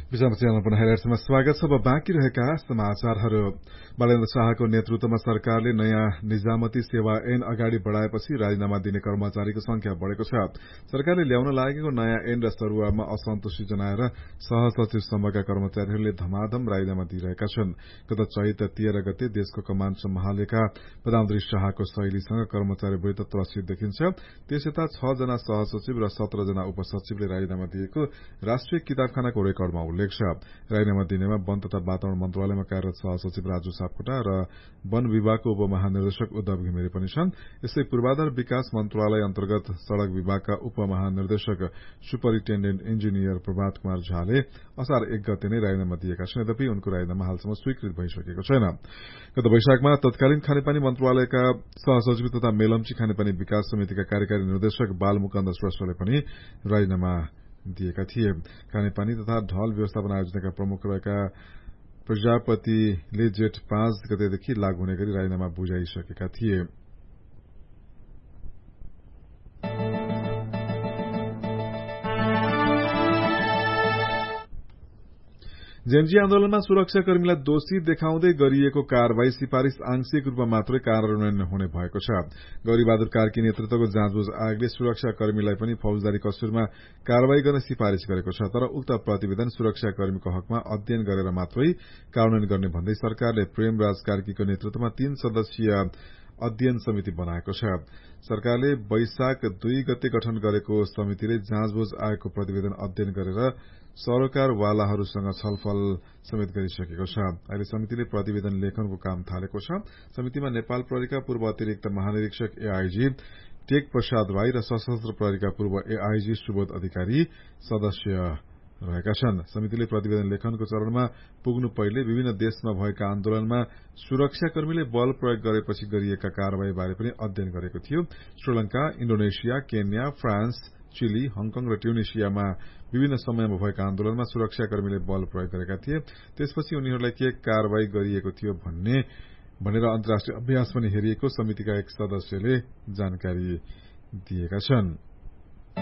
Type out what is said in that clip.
विषम च्यानल पुनः हेरेरमा स्वागत छ। अब बाँकी रहेका समाचारहरू। बालेन्द्र शाहको नेतृत्वमा सरकारले नयाँ निजामती सेवा ऐन अगाडि बढ़ाएपछि राजीनामा दिने कर्मचारीको संख्या बढ़ेको छ। सरकारले ल्याउन लागेको नयाँ ऐन र सरूवामा असन्तुष्टि जनाएर सहसचिवसम्मका कर्मचारीहरूले धमाधम राजीनामा दिइरहेका छन्। गत चैत 13 गते देशको कमान सम्हालेका प्रधानमन्त्री शाहको शैलीसँग कर्मचारी विरूद्ध त्रसित देखिन्छ। त्यसयता 6 जना सहसचिव र 17 जना उपसचिवले राजीनामा दिएको राष्ट्रिय किताबखानाको रेकर्डमा उल्लेख छ। राजीनामा दिनेमा वन तथा वातावरण मन्त्रालयमा कार्यरत सहसचिव राजु सापकोटा र वन विभागको उपमहानिर्देशक उद्धव घिमिरे पनि छन्। यसै पूर्वाधार विकास मन्त्रालय अन्तर्गत सड़क विभागका उपमहानिर्देशक सुपरिन्टेण्डेन्ट इन्जिनियर प्रभात कुमार झाले असार 1 गते नै राजीनामा दिएका छन्। यद्यपि उनको राजीनामा हालसम्म स्वीकृत भइसकेको छैन। गत वैशाखमा तत्कालीन खानेपानी मन्त्रालयका सहसचिव तथा मेलम्ची खानेपानी विकास समितिका कार्यकारी निर्देशक बालमुकन्द श्रेष्ठले पनि राजीनामा दिएका थिए। खानेपानी तथा ढल व्यवस्थापन आयोजनाका प्रमुख रहेका प्रजापतिले जेठ 5 गतेदेखि लागू हुने गरी राजीनामा बुझाइसकेका थिए। जेएनजी आन्दोलनमा सुरक्षाकर्मीलाई दोषी देखाउँदै गरिएको कार्यवाही सिफारिश आंशिक रूपमा मात्रै कार्यान्वयन हुने भएको छ। गौरीबहादुर कार्की नेतृत्वको जाँचबुझ आयोगले सुरक्षाकर्मीलाई पनि फौजदारी कसुरमा कार्यवाही गर्ने सिफारिश गरेको छ। तर उक्त प्रतिवेदन सुरक्षाकर्मीको हकमा अध्ययन गरेर मात्रै कार्यान्वयन गर्ने भन्दै सरकारले प्रेमराज कार्कीको नेतृत्वमा 3 सदस्यीय अध्ययन समिति बनाएको छ। सरकारले वैशाख 2 गते गठन गरेको समितिले जाँचबुझ आयोगको प्रतिवेदन अध्ययन गरेर सरोकारवालाहरूसँग छलफल समेत गरिसकेको छ। अहिले समितिले प्रतिवेदन लेखनको काम थालेको छ। समितिमा नेपाल प्रहरीका पूर्व अतिरिक्त महानिरीक्षक एआईजी टेक प्रसाद राई र सशस्त्र प्रहरीका पूर्व एआईजी सुबोध अधिकारी सदस्य रहेका छन्। समितिले प्रतिवेदन लेखनको चरणमा पुग्नु पहिले विभिन्न देशमा भएका आन्दोलनमा सुरक्षाकर्मीले बल प्रयोग गरेपछि गरिएका कार्यवाही बारे पनि अध्ययन गरेको थियो। Sri Lanka, Indonesia, Kenya, France, chilli, Hong Kong र ट्युनिसियामा विभिन्न समयमा भएका आन्दोलनमा सुरक्षाकर्मीले बल प्रयोग गरेका थिए। त्यसपछि उनीहरूलाई के कार्यवाही गरिएको थियो भनेर अन्तर्राष्ट्रिय अभ्यास पनि हेरिएको समितिका एक सदस्यले जानकारी दिएका छन्।